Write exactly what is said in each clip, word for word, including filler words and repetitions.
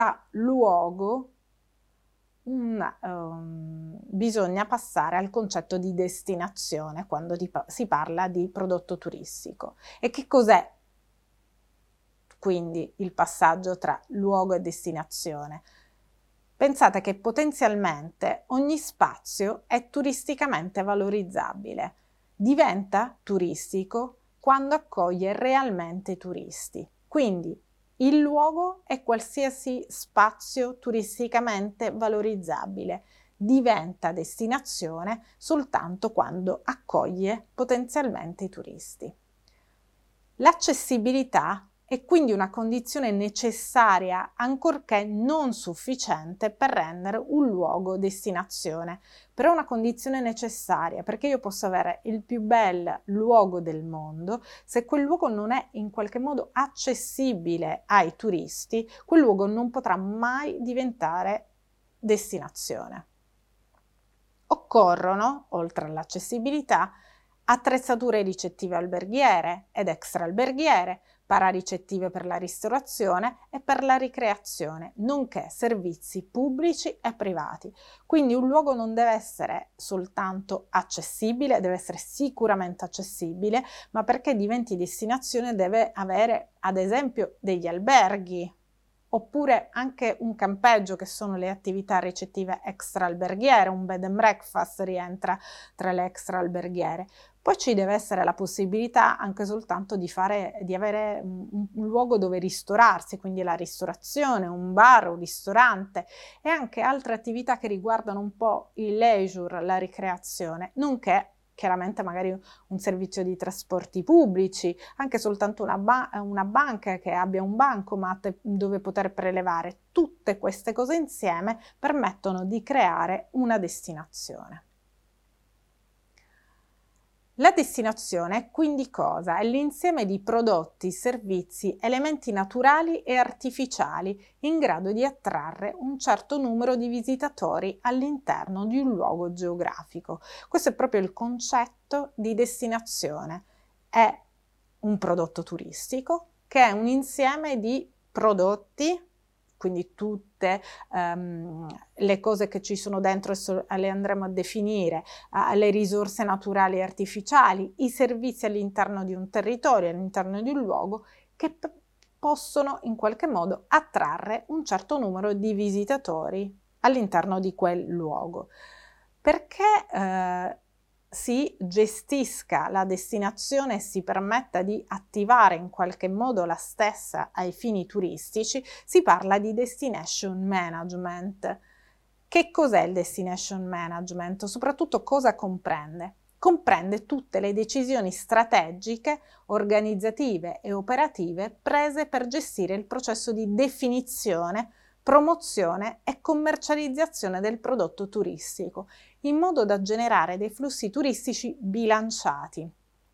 luogo un, um, bisogna passare al concetto di destinazione quando di, si parla di prodotto turistico. E che cos'è quindi il passaggio tra luogo e destinazione? Pensate che potenzialmente ogni spazio è turisticamente valorizzabile, diventa turistico quando accoglie realmente turisti. Quindi il luogo è qualsiasi spazio turisticamente valorizzabile, diventa destinazione soltanto quando accoglie potenzialmente i turisti. L'accessibilità è quindi una condizione necessaria, ancorché non sufficiente, per rendere un luogo destinazione. Però è una condizione necessaria, perché io posso avere il più bel luogo del mondo, se quel luogo non è in qualche modo accessibile ai turisti, quel luogo non potrà mai diventare destinazione. Occorrono, oltre all'accessibilità, attrezzature ricettive alberghiere ed extraalberghiere, pararicettive per la ristorazione e per la ricreazione, nonché servizi pubblici e privati. Quindi un luogo non deve essere soltanto accessibile, deve essere sicuramente accessibile, ma perché diventi destinazione deve avere ad esempio degli alberghi, oppure anche un campeggio, che sono le attività ricettive extraalberghiere, un bed and breakfast rientra tra le extraalberghiere. Poi ci deve essere la possibilità anche soltanto di fare, di avere un, un luogo dove ristorarsi, quindi la ristorazione, un bar, un ristorante e anche altre attività che riguardano un po' il leisure, la ricreazione, nonché chiaramente magari un servizio di trasporti pubblici, anche soltanto una, ba- una banca che abbia un bancomat dove poter prelevare. Tutte queste cose insieme permettono di creare una destinazione. La destinazione è quindi cosa? È l'insieme di prodotti, servizi, elementi naturali e artificiali in grado di attrarre un certo numero di visitatori all'interno di un luogo geografico. Questo è proprio il concetto di destinazione. È un prodotto turistico che è un insieme di prodotti, quindi tutte um, le cose che ci sono dentro le andremo a definire, uh, le risorse naturali e artificiali, i servizi all'interno di un territorio, all'interno di un luogo, che p- possono in qualche modo attrarre un certo numero di visitatori all'interno di quel luogo. Perché uh, si gestisca la destinazione e si permetta di attivare in qualche modo la stessa ai fini turistici, si parla di destination management. Che cos'è il destination management? Soprattutto cosa comprende? Comprende tutte le decisioni strategiche, organizzative e operative prese per gestire il processo di definizione, promozione e commercializzazione del prodotto turistico, in modo da generare dei flussi turistici bilanciati,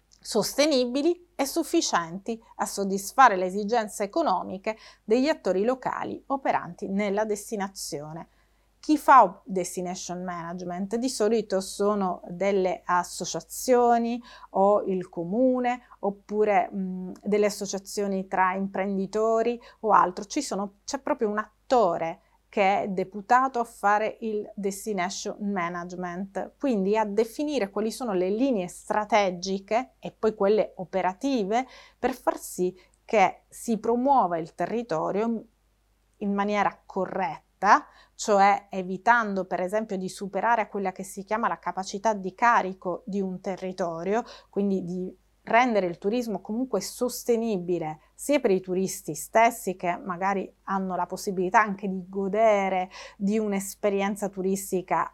sostenibili e sufficienti a soddisfare le esigenze economiche degli attori locali operanti nella destinazione. Chi fa destination management di solito sono delle associazioni o il comune, oppure mh, delle associazioni tra imprenditori o altro. Ci sono, c'è proprio un attore che è deputato a fare il destination management, quindi a definire quali sono le linee strategiche e poi quelle operative per far sì che si promuova il territorio in maniera corretta, cioè evitando per esempio di superare quella che si chiama la capacità di carico di un territorio, quindi di rendere il turismo comunque sostenibile sia per i turisti stessi, che magari hanno la possibilità anche di godere di un'esperienza turistica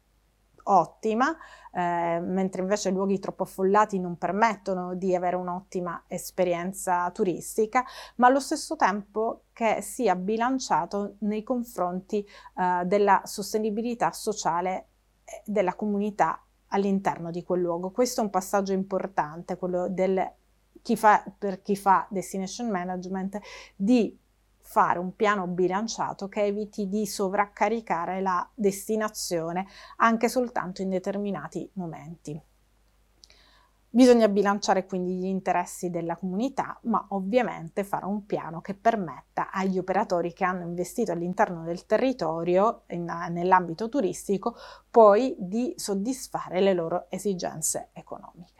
ottima, eh, mentre invece luoghi troppo affollati non permettono di avere un'ottima esperienza turistica, ma allo stesso tempo che sia bilanciato nei confronti eh, della sostenibilità sociale della comunità all'interno di quel luogo. Questo è un passaggio importante, quello del chi fa, per chi fa destination management, di fare un piano bilanciato che eviti di sovraccaricare la destinazione anche soltanto in determinati momenti. Bisogna bilanciare quindi gli interessi della comunità, ma ovviamente fare un piano che permetta agli operatori che hanno investito all'interno del territorio, in, nell'ambito turistico, poi di soddisfare le loro esigenze economiche.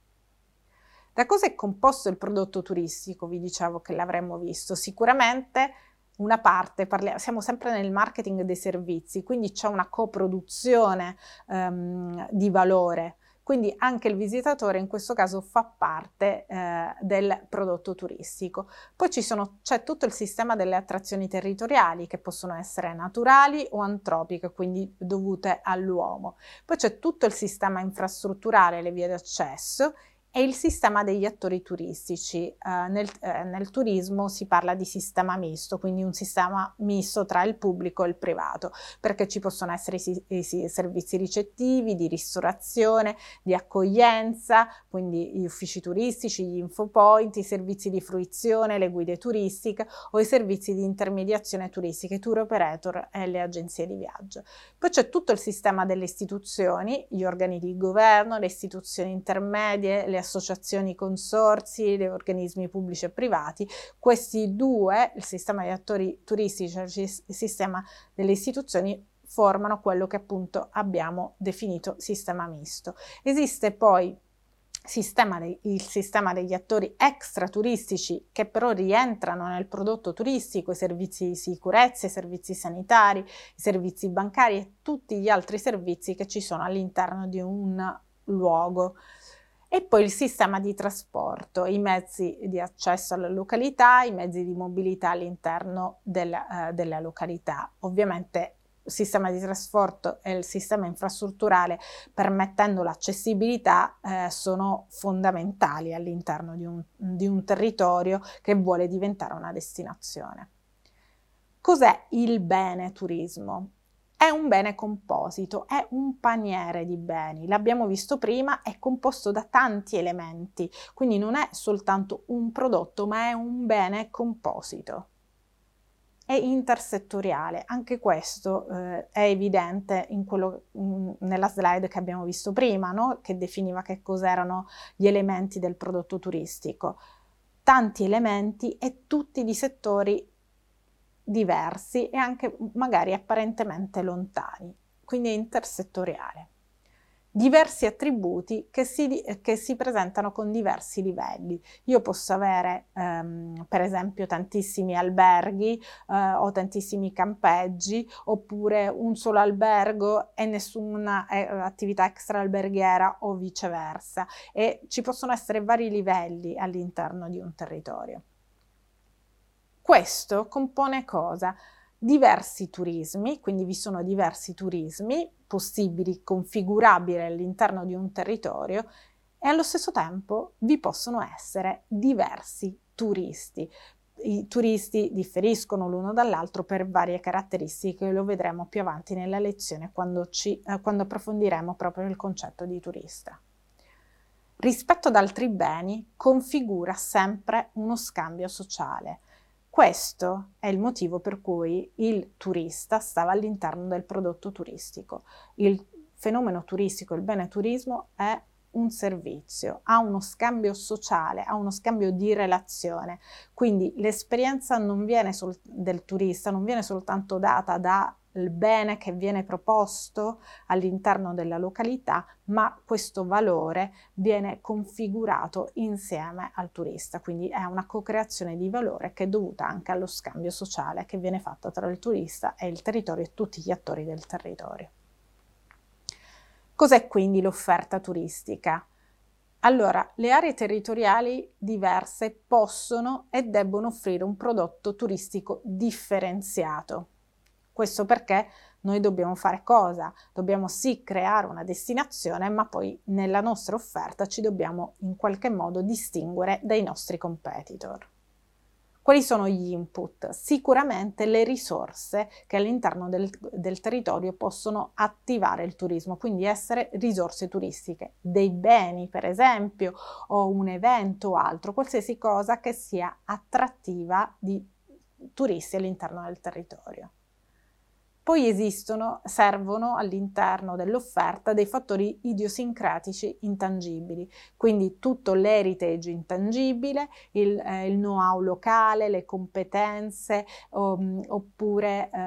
Da cosa è composto il prodotto turistico? Vi dicevo che l'avremmo visto. Sicuramente una parte, parliamo, siamo sempre nel marketing dei servizi, quindi c'è una coproduzione um, di valore. Quindi anche il visitatore in questo caso fa parte eh, del prodotto turistico. Poi ci sono, c'è tutto il sistema delle attrazioni territoriali che possono essere naturali o antropiche, quindi dovute all'uomo. Poi c'è tutto il sistema infrastrutturale, le vie d'accesso, e il sistema degli attori turistici. Eh, nel, eh, nel turismo si parla di sistema misto, quindi un sistema misto tra il pubblico e il privato, perché ci possono essere i, i, i servizi ricettivi, di ristorazione, di accoglienza, quindi gli uffici turistici, gli infopoint, i servizi di fruizione, le guide turistiche o i servizi di intermediazione turistica, i tour operator e le agenzie di viaggio. Poi c'è tutto il sistema delle istituzioni, gli organi di governo, le istituzioni intermedie, le associazioni, i consorzi, gli organismi pubblici e privati. Questi due, il sistema degli attori turistici e il sistema delle istituzioni, formano quello che appunto abbiamo definito sistema misto. Esiste poi Sistema dei, il sistema degli attori extraturistici che però rientrano nel prodotto turistico, i servizi di sicurezza, i servizi sanitari, i servizi bancari e tutti gli altri servizi che ci sono all'interno di un luogo. E poi il sistema di trasporto, i mezzi di accesso alla località, i mezzi di mobilità all'interno del, eh, della località. Ovviamente il sistema di trasporto e il sistema infrastrutturale, permettendo l'accessibilità, eh, sono fondamentali all'interno di un, di un territorio che vuole diventare una destinazione. Cos'è il bene turismo? È un bene composito, è un paniere di beni, l'abbiamo visto prima, è composto da tanti elementi, quindi non è soltanto un prodotto, ma è un bene composito. È intersettoriale, anche questo eh, è evidente in quello, mh, nella slide che abbiamo visto prima, no? Che definiva che cos'erano gli elementi del prodotto turistico. Tanti elementi e tutti di settori diversi e anche magari apparentemente lontani, quindi è intersettoriale. Diversi attributi che si, che si presentano con diversi livelli. Io posso avere ehm, per esempio tantissimi alberghi eh, o tantissimi campeggi, oppure un solo albergo e nessuna eh, attività extra alberghiera o viceversa, e ci possono essere vari livelli all'interno di un territorio. Questo compone cosa? Diversi turismi, quindi vi sono diversi turismi possibili, configurabili all'interno di un territorio, e allo stesso tempo vi possono essere diversi turisti. I turisti differiscono l'uno dall'altro per varie caratteristiche, lo vedremo più avanti nella lezione quando, ci, eh, quando approfondiremo proprio il concetto di turista. Rispetto ad altri beni, configura sempre uno scambio sociale. Questo è il motivo per cui il turista stava all'interno del prodotto turistico. Il fenomeno turistico, il bene turismo è un servizio, ha uno scambio sociale, ha uno scambio di relazione. Quindi l'esperienza non viene sol- del turista non viene soltanto data da il bene che viene proposto all'interno della località, ma questo valore viene configurato insieme al turista, quindi è una co-creazione di valore che è dovuta anche allo scambio sociale che viene fatto tra il turista e il territorio e tutti gli attori del territorio. Cos'è quindi l'offerta turistica? Allora, le aree territoriali diverse possono e debbono offrire un prodotto turistico differenziato. Questo perché noi dobbiamo fare cosa? Dobbiamo sì creare una destinazione, ma poi nella nostra offerta ci dobbiamo in qualche modo distinguere dai nostri competitor. Quali sono gli input? Sicuramente le risorse che all'interno del, del territorio possono attivare il turismo, quindi essere risorse turistiche, dei beni per esempio, o un evento o altro, qualsiasi cosa che sia attrattiva di turisti all'interno del territorio. Poi esistono, servono all'interno dell'offerta dei fattori idiosincratici intangibili, quindi tutto l'heritage intangibile, il, eh, il know-how locale, le competenze um, oppure eh,